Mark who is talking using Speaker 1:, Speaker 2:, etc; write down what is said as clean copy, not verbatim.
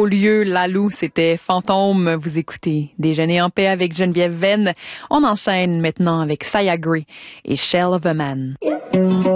Speaker 1: Beaulieu, Lalou, c'était Fantôme. Vous écoutez Déjeuner en paix avec Geneviève Venn. On enchaîne maintenant avec Saya Gray et Shell of a Man.